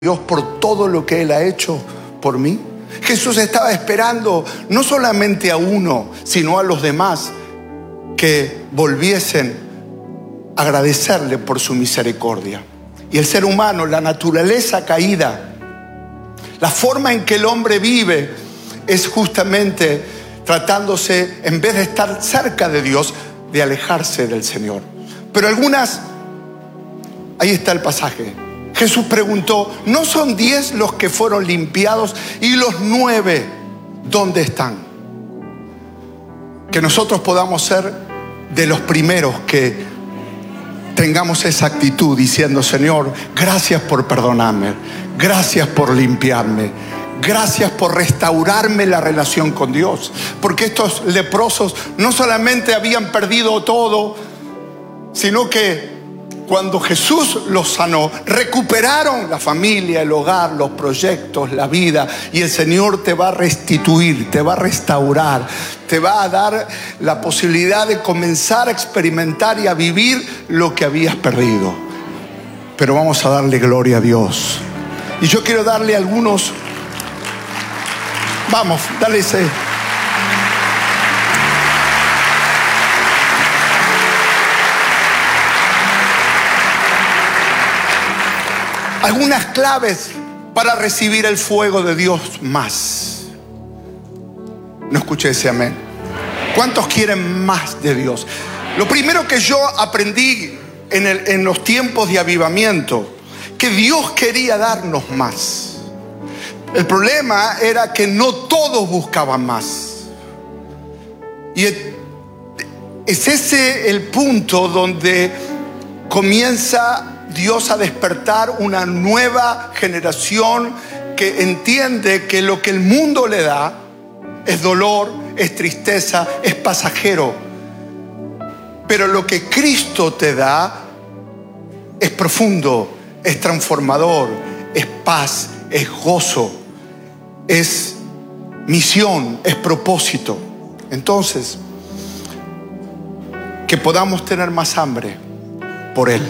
Dios por todo lo que Él ha hecho por mí. Jesús estaba esperando no solamente a uno, sino a los demás que volviesen a agradecerle por su misericordia. Y el ser humano, la naturaleza caída, la forma en que el hombre vive es justamente tratándose, en vez de estar cerca de Dios, de alejarse del Señor. Pero ahí está el pasaje. Jesús preguntó: ¿no son 10 los que fueron limpiados? ¿Y los 9 dónde están? Que nosotros podamos ser de los primeros que tengamos esa actitud diciendo: Señor, gracias por perdonarme, gracias por limpiarme, gracias por restaurarme la relación con Dios. Porque estos leprosos no solamente habían perdido todo, sino que cuando Jesús los sanó, recuperaron la familia, el hogar, los proyectos, la vida. Y el Señor te va a restituir, te va a restaurar, te va a dar la posibilidad de comenzar a experimentar y a vivir lo que habías perdido. Pero vamos a darle gloria a Dios. Y yo quiero darle algunos. Vamos, dale ese. Algunas claves para recibir el fuego de Dios más. No escuché ese amén. ¿Cuántos quieren más de Dios? Lo primero que yo aprendí en los tiempos de avivamiento, que Dios quería darnos más. El problema era que no todos buscaban más. Y es ese el punto donde comienza Dios a despertar una nueva generación que entiende que lo que el mundo le da es dolor, es tristeza, es pasajero. Pero lo que Cristo te da es profundo, es transformador, es paz, es gozo, es misión, es propósito. Entonces, que podamos tener más hambre por Él.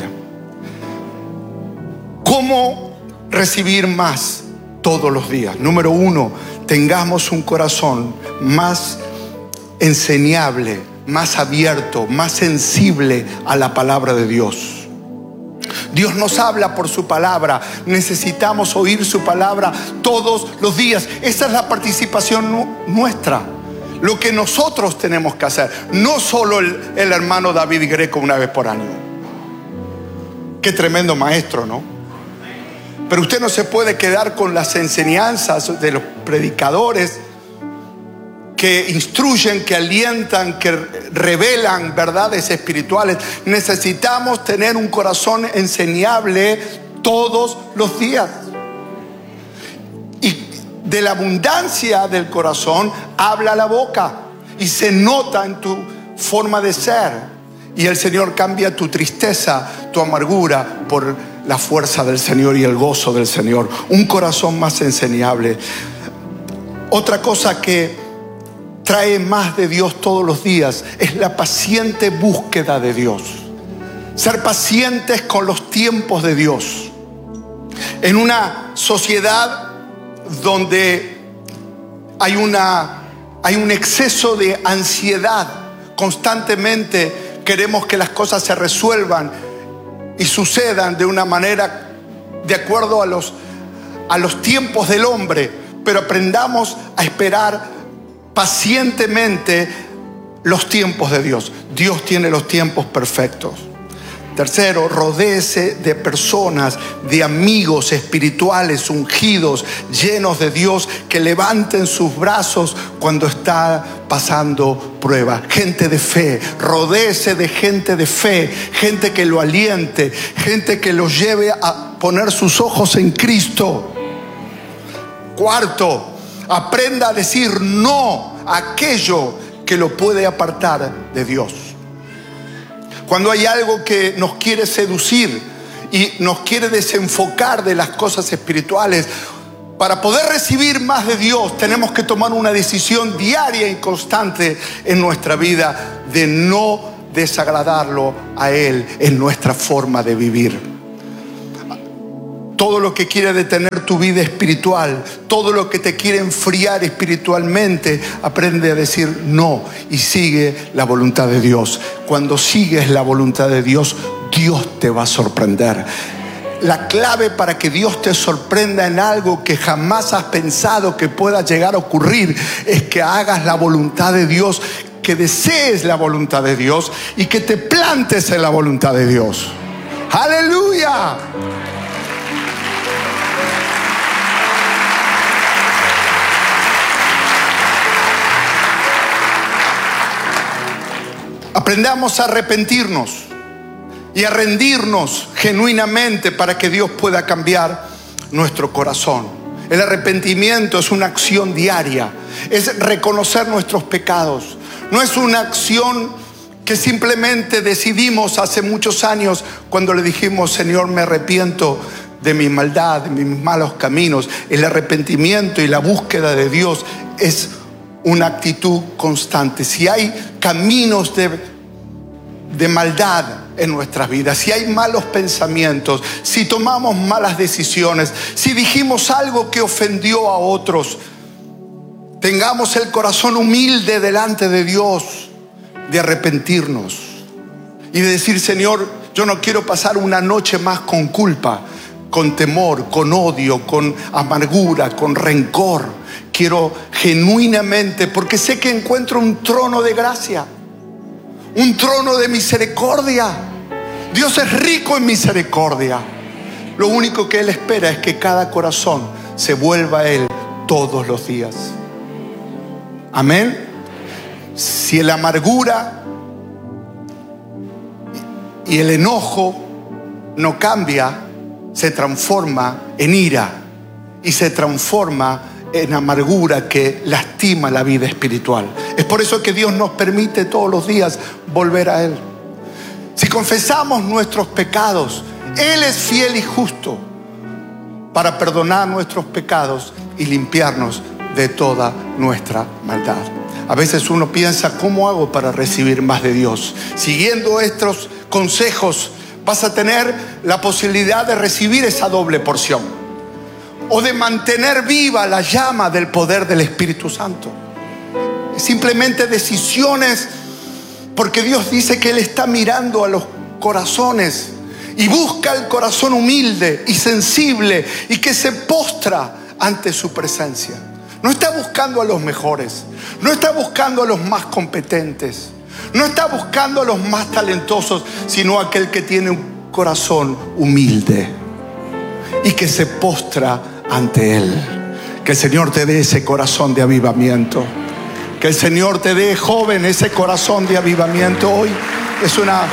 ¿Cómo recibir más todos los días? Número 1, tengamos un corazón más enseñable, más abierto, más sensible a la palabra de Dios. Dios nos habla por su palabra. Necesitamos oír su palabra todos los días. Esa es la participación nuestra. Lo que nosotros tenemos que hacer. No solo el hermano David Greco una vez por año. Qué tremendo maestro, ¿no? Pero usted no se puede quedar con las enseñanzas de los predicadores que instruyen, que alientan, que revelan verdades espirituales. Necesitamos tener un corazón enseñable todos los días. Y de la abundancia del corazón habla la boca y se nota en tu forma de ser. Y el Señor cambia tu tristeza, tu amargura por la fuerza del Señor y el gozo del Señor. Un corazón más enseñable. Otra cosa que trae más de Dios todos los días es la paciente búsqueda de Dios. Ser pacientes con los tiempos de Dios. En una sociedad donde hay un exceso de ansiedad, constantemente queremos que las cosas se resuelvan y sucedan de una manera de acuerdo a los tiempos del hombre. Pero aprendamos a esperar pacientemente los tiempos de Dios. Dios tiene los tiempos perfectos. Tercero, rodéese de personas, de amigos espirituales ungidos, llenos de Dios, que levanten sus brazos cuando está pasando prueba. Gente de fe, rodéese de gente de fe, gente que lo aliente, gente que lo lleve a poner sus ojos en Cristo. Cuarto, aprenda a decir no a aquello que lo puede apartar de Dios. Cuando hay algo que nos quiere seducir y nos quiere desenfocar de las cosas espirituales, para poder recibir más de Dios tenemos que tomar una decisión diaria y constante en nuestra vida de no desagradarlo a Él en nuestra forma de vivir. todo lo que quiere detener tu vida espiritual, todo lo que te quiere enfriar espiritualmente, aprende a decir no y sigue la voluntad de Dios. Cuando sigues la voluntad de Dios, Dios te va a sorprender. La clave para que Dios te sorprenda en algo que jamás has pensado que pueda llegar a ocurrir es que hagas la voluntad de Dios, que desees la voluntad de Dios y que te plantes en la voluntad de Dios. ¡Aleluya! Aprendamos a arrepentirnos y a rendirnos genuinamente para que Dios pueda cambiar nuestro corazón. El arrepentimiento es una acción diaria, es reconocer nuestros pecados. No es una acción que simplemente decidimos hace muchos años cuando le dijimos: Señor, me arrepiento de mi maldad, de mis malos caminos. El arrepentimiento y la búsqueda de Dios es una actitud constante. Si hay caminos de maldad en nuestras vidas, si hay malos pensamientos, si tomamos malas decisiones, si dijimos algo que ofendió a otros, tengamos el corazón humilde delante de Dios, de arrepentirnos y de decir: Señor, yo no quiero pasar una noche más con culpa, con temor, con odio, con amargura, con rencor. Quiero genuinamente, porque sé que encuentro un trono de gracia, un trono de misericordia. Dios es rico en misericordia. Lo único que Él espera es que cada corazón se vuelva a Él todos los días. Amén. Si la amargura y el enojo no cambia, se transforma en ira y se transforma en amargura que lastima la vida espiritual. Es por eso que Dios nos permite todos los días volver a Él. Si confesamos nuestros pecados, Él es fiel y justo para perdonar nuestros pecados y limpiarnos de toda nuestra maldad. A veces uno piensa: ¿cómo hago para recibir más de Dios? Siguiendo estos consejos vas a tener la posibilidad de recibir esa doble porción, o de mantener viva la llama del poder del Espíritu Santo. Simplemente decisiones, porque Dios dice que Él está mirando a los corazones y busca el corazón humilde y sensible y que se postra ante su presencia. No está buscando a los mejores, no está buscando a los más competentes, no está buscando a los más talentosos, sino a aquel que tiene un corazón humilde y que se postra ante Él. Que el Señor te dé ese corazón de avivamiento. Que el Señor te dé, joven, ese corazón de avivamiento. Hoy es una...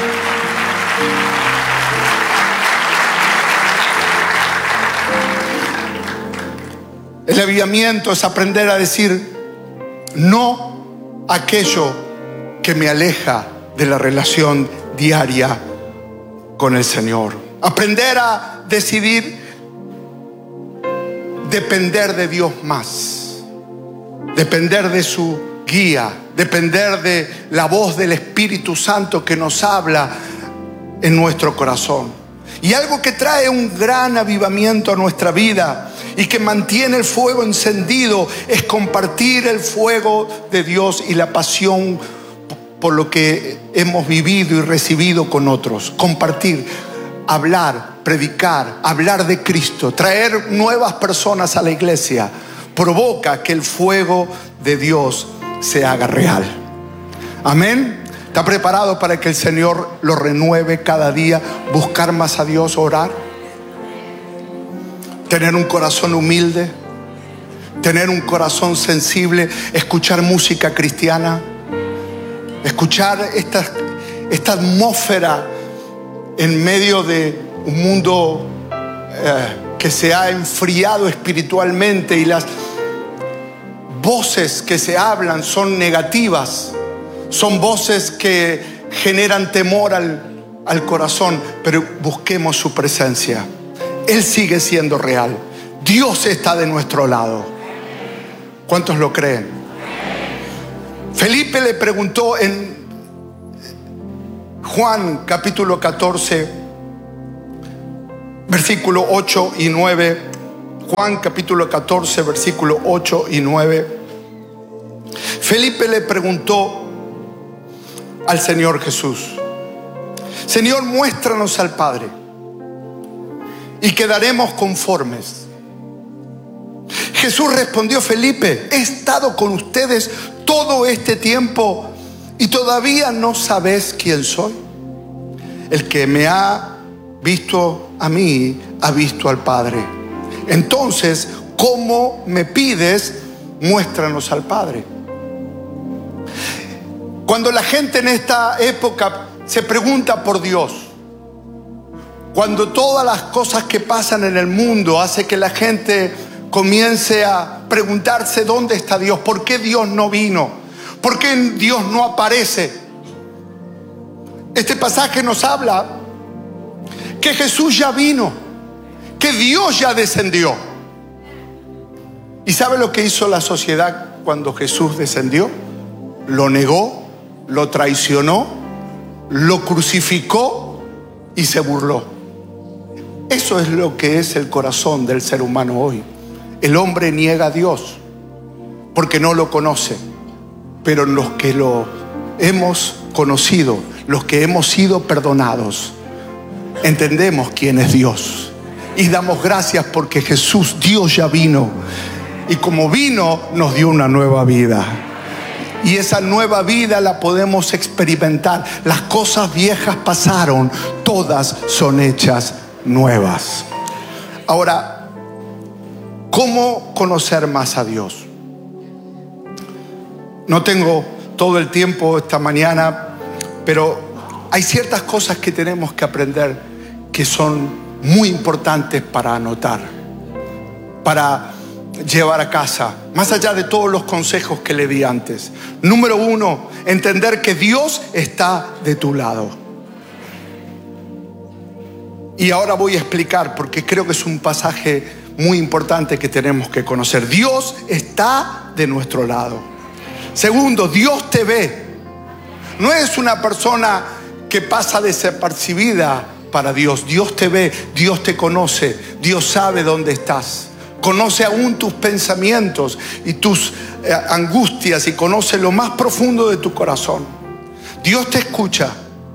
El avivamiento es aprender a decir no a aquello que me aleja de la relación diaria con el Señor. Aprender a decidir depender de Dios más, depender de su guía, depender de la voz del Espíritu Santo que nos habla en nuestro corazón. Y algo que trae un gran avivamiento a nuestra vida y que mantiene el fuego encendido es compartir el fuego de Dios y la pasión por lo que hemos vivido y recibido con otros. Compartir, hablar, predicar, hablar de Cristo, traer nuevas personas a la iglesia, provoca que el fuego de Dios se haga real. Amén. ¿Está preparado para que el Señor lo renueve cada día? Buscar más a Dios, orar, tener un corazón humilde, tener un corazón sensible, escuchar música cristiana, escuchar esta atmósfera en medio de un mundo que se ha enfriado espiritualmente y las voces que se hablan son negativas, son voces que generan temor al corazón, pero busquemos su presencia. Él sigue siendo real. Dios está de nuestro lado. ¿Cuántos lo creen? Felipe le preguntó en Juan capítulo 14, versículo 8 y 9. Juan capítulo 14, versículo 8 y 9. Felipe le preguntó al Señor Jesús: Señor, muéstranos al Padre y quedaremos conformes. Jesús respondió: Felipe, he estado con ustedes todo este tiempo y todavía no sabes quién soy. El que me ha visto a mí, ha visto al Padre. Entonces, ¿cómo me pides, muéstranos al Padre? Cuando la gente en esta época se pregunta por Dios, cuando todas las cosas que pasan en el mundo hace que la gente comience a preguntarse dónde está Dios, por qué Dios no vino, por qué Dios no aparece. Este pasaje nos habla que Jesús ya vino, que Dios ya descendió. ¿Y sabe lo que hizo la sociedad cuando Jesús descendió? Lo negó, lo traicionó, lo crucificó y se burló. Eso es lo que es el corazón del ser humano hoy. El hombre niega a Dios porque no lo conoce, pero los que lo hemos conocido, los que hemos sido perdonados, entendemos quién es Dios y damos gracias porque Jesús, Dios ya vino, y como vino nos dio una nueva vida. Y esa nueva vida la podemos experimentar. Las cosas viejas pasaron, todas son hechas nuevas. Ahora, ¿cómo conocer más a Dios? No tengo todo el tiempo esta mañana, pero hay ciertas cosas que tenemos que aprender que son muy importantes para anotar, para llevar a casa, más allá de todos los consejos que le di antes. Número 1, entender que Dios está de tu lado. Y ahora voy a explicar porque creo que es un pasaje muy importante que tenemos que conocer. Dios está de nuestro lado. Segundo, Dios te ve. No es una persona que pasa desapercibida para Dios. Dios te ve, Dios te conoce, Dios sabe dónde estás. Conoce aún tus pensamientos y tus angustias y conoce lo más profundo de tu corazón. Dios te escucha.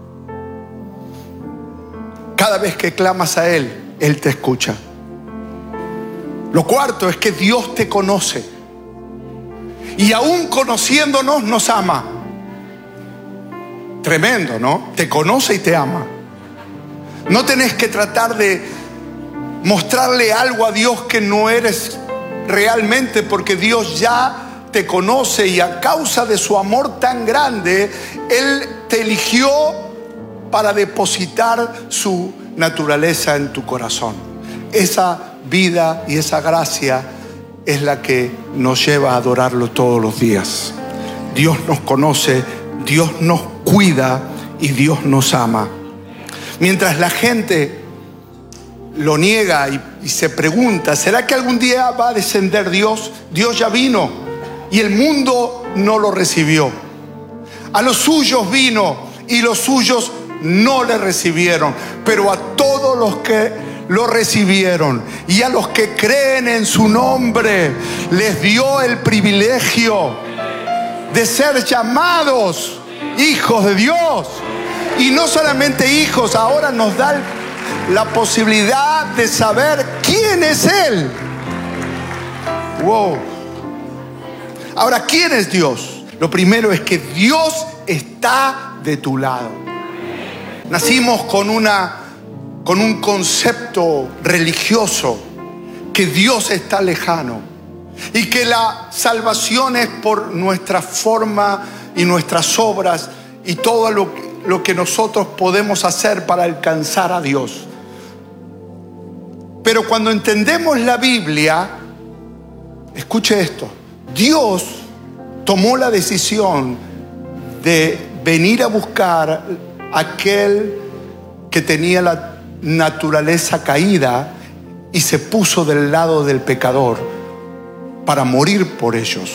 Cada vez que clamas a Él, Él te escucha. Lo cuarto es que Dios te conoce. Y aún conociéndonos, nos ama. Tremendo, ¿no? Te conoce y te ama. No tenés que tratar de mostrarle algo a Dios que no eres realmente, porque Dios ya te conoce y a causa de su amor tan grande, Él te eligió para depositar su naturaleza en tu corazón. Esa vida y esa gracia es la que nos lleva a adorarlo todos los días. Dios nos conoce, Dios nos cuida y Dios nos ama. Mientras la gente lo niega y se pregunta, ¿será que algún día va a descender Dios? Dios ya vino y el mundo no lo recibió. A los suyos vino y los suyos no le recibieron, pero a todos los que lo recibieron y a los que creen en su nombre les dio el privilegio de ser llamados hijos de Dios. Y no solamente hijos, ahora nos da la posibilidad de saber quién es Él. Wow. Ahora, ¿quién es Dios? Lo primero es que Dios está de tu lado. Nacimos con un concepto religioso que Dios está lejano y que la salvación es por nuestra forma y nuestras obras y todo lo que nosotros podemos hacer para alcanzar a Dios. Pero cuando entendemos la Biblia, escuche esto, Dios tomó la decisión de venir a buscar a aquel que tenía la naturaleza caída y se puso del lado del pecador para morir por ellos.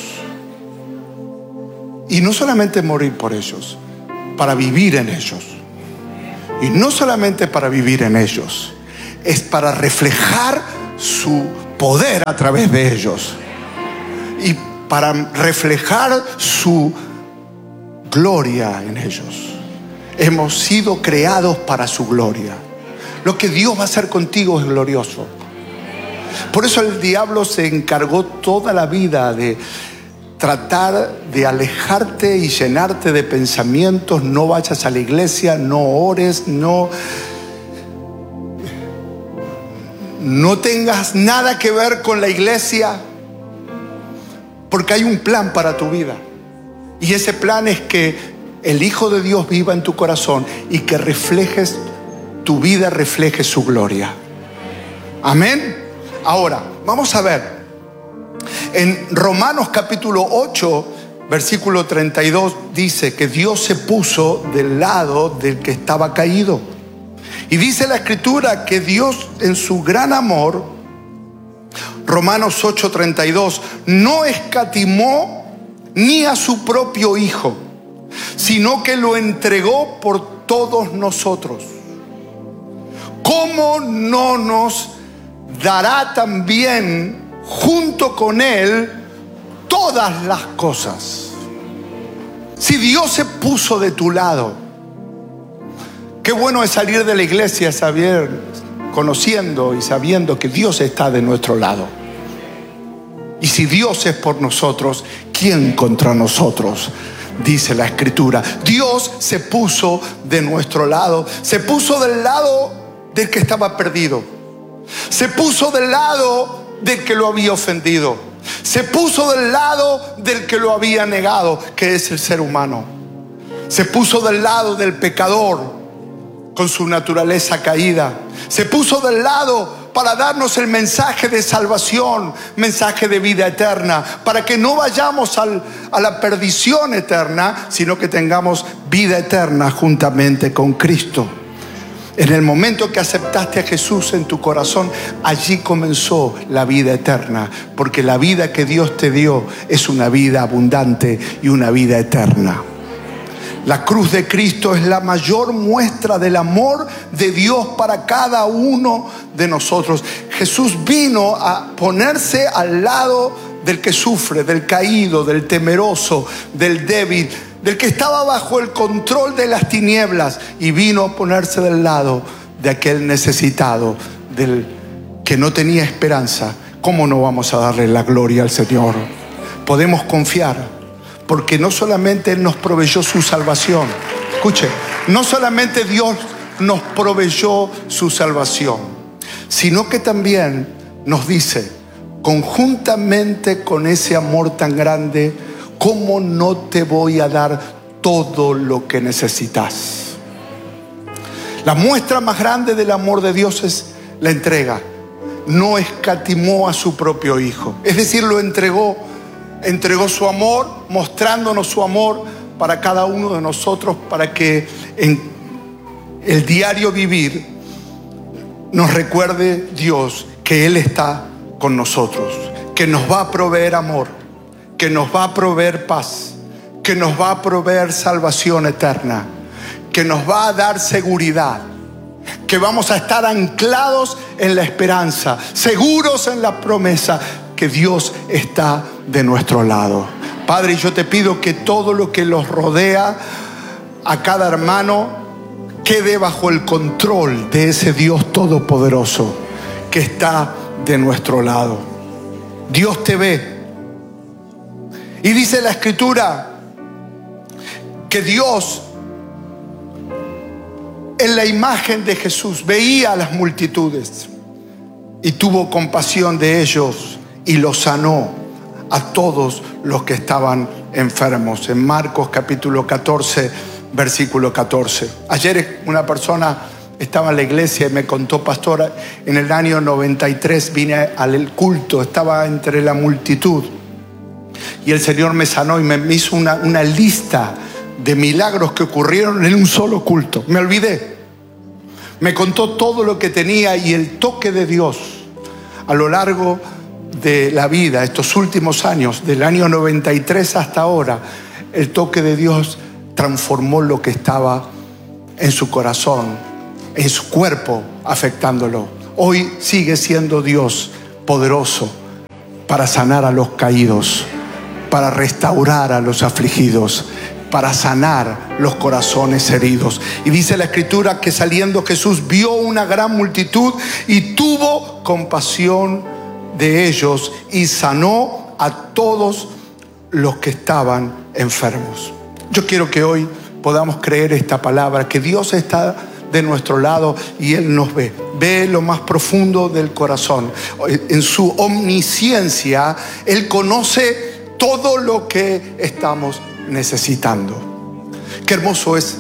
Y no solamente morir por ellos, para vivir en ellos. Y no solamente para vivir en ellos. es para reflejar su poder a través de ellos y para reflejar su gloria en ellos. Hemos sido creados para su gloria. Lo que Dios va a hacer contigo es glorioso. Por eso el diablo se encargó toda la vida de tratar de alejarte y llenarte de pensamientos. No vayas a la iglesia, no ores, no tengas nada que ver con la iglesia, porque hay un plan para tu vida. Y ese plan es que el Hijo de Dios viva en tu corazón y que tu vida refleje su gloria. Amén. Ahora, vamos a ver. En Romanos capítulo 8, versículo 32, dice que Dios se puso del lado del que estaba caído. Y dice la Escritura que Dios en su gran amor, Romanos 8:32, no escatimó ni a su propio Hijo, sino que lo entregó por todos nosotros. ¿Cómo no nos dará también junto con Él todas las cosas? Si Dios se puso de tu lado, qué bueno es salir de la iglesia conociendo y sabiendo que Dios está de nuestro lado. Y si Dios es por nosotros, ¿quién contra nosotros? Dice la Escritura. Dios se puso de nuestro lado. Se puso del lado del que estaba perdido. Se puso del lado del que lo había ofendido. Se puso del lado del que lo había negado, que es el ser humano. Se puso del lado del pecador con su naturaleza caída. Se puso del lado para darnos el mensaje de salvación, mensaje de vida eterna, para que no vayamos a la perdición eterna, sino que tengamos vida eterna juntamente con Cristo. En el momento que aceptaste a Jesús en tu corazón, allí comenzó la vida eterna, porque la vida que Dios te dio es una vida abundante y una vida eterna. La cruz de Cristo es la mayor muestra del amor de Dios para cada uno de nosotros. Jesús vino a ponerse al lado del que sufre, del caído, del temeroso, del débil, del que estaba bajo el control de las tinieblas, y vino a ponerse del lado de aquel necesitado, del que no tenía esperanza. ¿Cómo no vamos a darle la gloria al Señor? Podemos confiar, porque no solamente Él nos proveyó su salvación. Escuche, no solamente Dios nos proveyó su salvación, sino que también nos dice, conjuntamente con ese amor tan grande, ¿cómo no te voy a dar todo lo que necesitas? La muestra más grande del amor de Dios es la entrega. No escatimó a su propio Hijo. Es decir, lo entregó su amor, mostrándonos su amor para cada uno de nosotros, para que en el diario vivir nos recuerde Dios que Él está con nosotros, que nos va a proveer amor, que nos va a proveer paz, que nos va a proveer salvación eterna, que nos va a dar seguridad, que vamos a estar anclados en la esperanza, seguros en la promesa que Dios está de nuestro lado. Padre, yo te pido que todo lo que los rodea a cada hermano quede bajo el control de ese Dios todopoderoso que está de nuestro lado. Dios te ve. Y dice la Escritura que Dios, en la imagen de Jesús, veía a las multitudes y tuvo compasión de ellos y los sanó a todos los que estaban enfermos. En Marcos capítulo 14, versículo 14. Ayer una persona estaba en la iglesia y me contó, pastora, en el año 93 vine al culto, estaba entre la multitud y el Señor me sanó y me hizo una lista de milagros que ocurrieron en un solo culto. Me olvidé. Me contó todo lo que tenía y el toque de Dios a lo largo de la vida, estos últimos años, del año 93 hasta ahora, el toque de Dios transformó lo que estaba en su corazón, en su cuerpo, afectándolo. hoy sigue siendo Dios poderoso para sanar a los caídos, para restaurar a los afligidos, para sanar los corazones heridos. Y dice la Escritura que saliendo Jesús vio una gran multitud y tuvo compasión de ellos y sanó a todos los que estaban enfermos. Yo quiero que hoy podamos creer esta palabra, que Dios está de nuestro lado y Él nos ve. Ve lo más profundo del corazón. En su omnisciencia, Él conoce todo lo que estamos necesitando. Qué hermoso es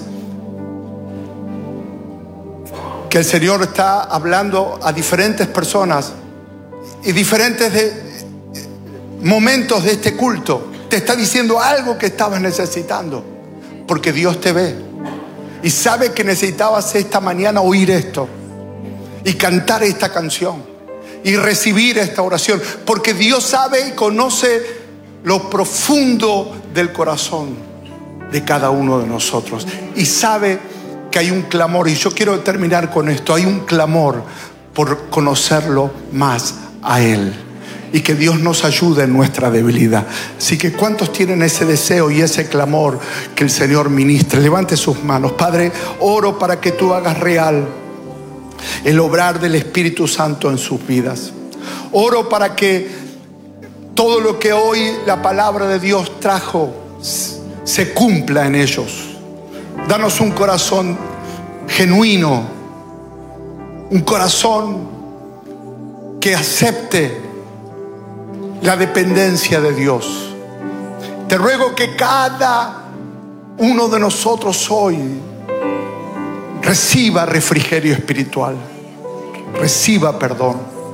que el Señor está hablando a diferentes personas y diferentes momentos de este culto. Te está diciendo algo que estabas necesitando, porque Dios te ve y sabe que necesitabas esta mañana oír esto y cantar esta canción y recibir esta oración, porque Dios sabe y conoce lo profundo del corazón de cada uno de nosotros y sabe que hay un clamor. Y yo quiero terminar con esto. Hay un clamor por conocerlo más a Él y que Dios nos ayude en nuestra debilidad. Así que ¿cuántos tienen ese deseo y ese clamor que el Señor ministre? Levante sus manos. Padre, oro para que tú hagas real el obrar del Espíritu Santo en sus vidas. Oro para que todo lo que hoy la palabra de Dios trajo se cumpla en ellos. Danos un corazón genuino, un corazón que acepte la dependencia de Dios. Te ruego que cada uno de nosotros hoy reciba refrigerio espiritual, reciba perdón,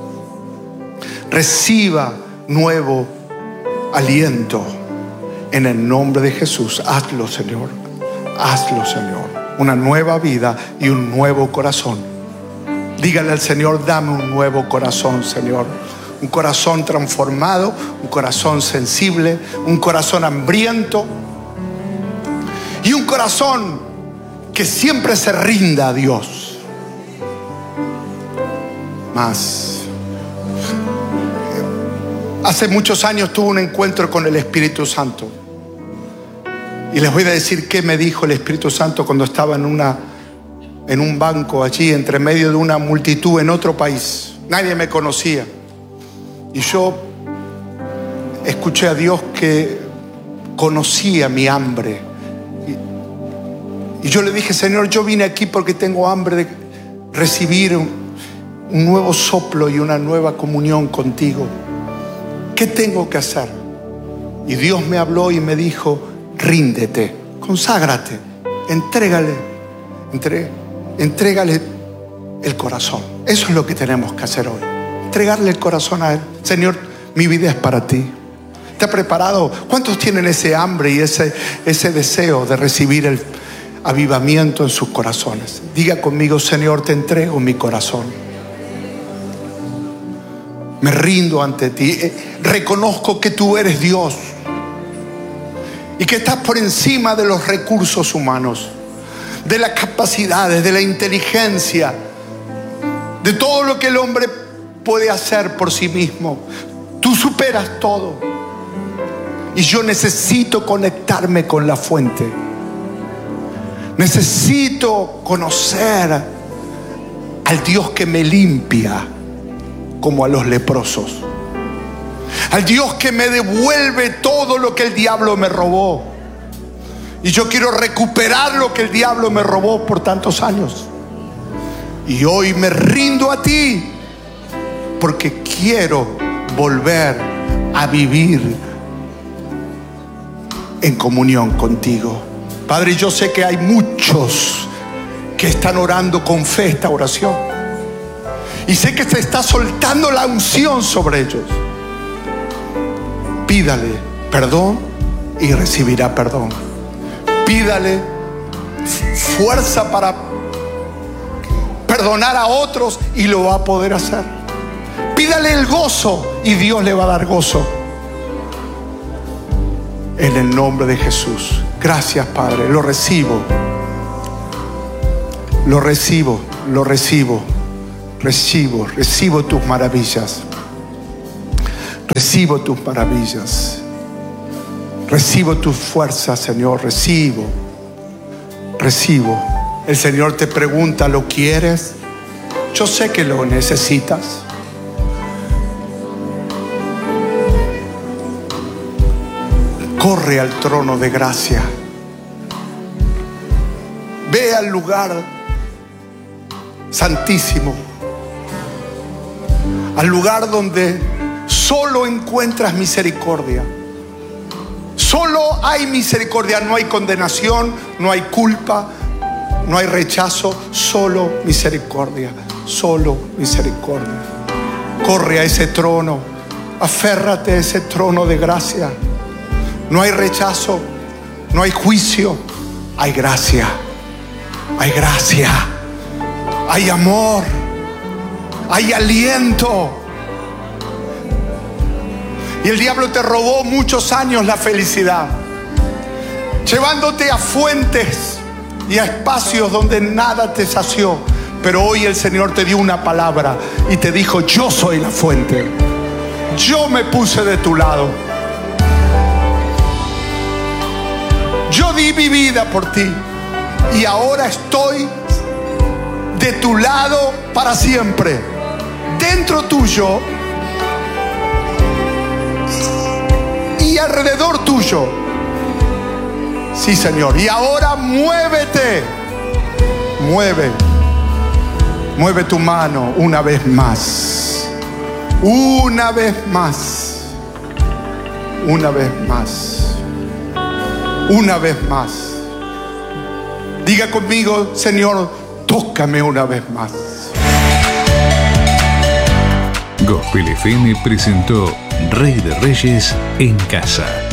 reciba nuevo aliento en el nombre de Jesús. Hazlo, Señor. Hazlo, Señor. Una nueva vida y un nuevo corazón. Dígale al Señor: dame un nuevo corazón, Señor. Un corazón transformado, un corazón sensible, un corazón hambriento y un corazón que siempre se rinda a Dios. Más. Hace muchos años tuve un encuentro con el Espíritu Santo. Y les voy a decir qué me dijo el Espíritu Santo cuando estaba en un banco allí, entre medio de una multitud en otro país. Nadie me conocía. Y yo escuché a Dios que conocía mi hambre. Y yo le dije: Señor, yo vine aquí porque tengo hambre de recibir un nuevo soplo y una nueva comunión contigo. ¿Qué tengo que hacer? Y Dios me habló y me dijo: ríndete, conságrate, entrégale el corazón. Eso es lo que tenemos que hacer hoy. Entregarle el corazón a Él. Señor, mi vida es para ti. ¿Está preparado? ¿Cuántos tienen ese hambre y ese deseo de recibir el avivamiento en sus corazones? Diga conmigo: Señor, te entrego mi corazón. Me rindo ante ti. Reconozco que tú eres Dios y que estás por encima de los recursos humanos, de las capacidades, de la inteligencia, de todo lo que el hombre puede hacer por sí mismo. Tú superas todo. Y yo necesito conectarme con la fuente. Necesito conocer al Dios que me limpia como a los leprosos, al Dios que me devuelve todo lo que el diablo me robó. Y yo quiero recuperar lo que el diablo me robó por tantos años. Y hoy me rindo a ti porque quiero volver a vivir en comunión contigo. Padre, yo sé que hay muchos que están orando con fe esta oración. Y sé que se está soltando la unción sobre ellos. Pídale perdón y recibirá perdón. Pídale fuerza para perdonar a otros y lo va a poder hacer. Pídale el gozo y Dios le va a dar gozo. En el nombre de Jesús. Gracias, Padre. Lo recibo. Lo recibo. Lo recibo. Recibo tus maravillas. Recibo tus maravillas. Recibo tus fuerzas, Señor. Recibo. El Señor te pregunta, ¿lo quieres? Yo sé que lo necesitas. Corre al trono de gracia. Ve al lugar santísimo, al lugar donde solo encuentras misericordia. Solo hay misericordia, no hay condenación, no hay culpa, no hay rechazo, solo misericordia, solo misericordia. Corre a ese trono, aférrate a ese trono de gracia. No hay rechazo, no hay juicio, hay gracia, hay amor, hay aliento. Y el diablo te robó muchos años la felicidad, llevándote a fuentes y a espacios donde nada te sació. Pero hoy el Señor te dio una palabra y te dijo: yo soy la fuente. Yo me puse de tu lado. Yo di mi vida por ti y ahora estoy de tu lado para siempre, dentro tuyo y alrededor tuyo. Sí, Señor. Y ahora muévete. Mueve tu mano una vez más. Una vez más. Una vez más. Una vez más. Diga conmigo: Señor, tócame una vez más. Gospel FM presentó Rey de Reyes en Casa.